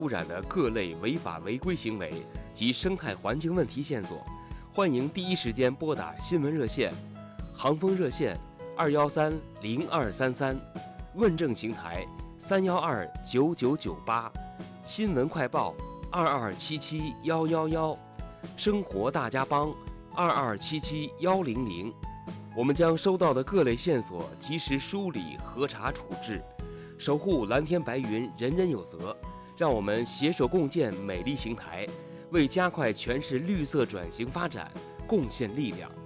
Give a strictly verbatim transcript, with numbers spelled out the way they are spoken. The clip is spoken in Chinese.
污染的各类违法违规行为及生态环境问题线索，欢迎第一时间拨打新闻热线，航风热线二幺三零二三三，问政平台三幺二九九九八，新闻快报二二七七幺幺幺，生活大家帮二二七七幺零零。我们将收到的各类线索及时梳理、核查、处置，守护蓝天白云，人人有责。让我们携手共建美丽邢台，为加快全市绿色转型发展贡献力量。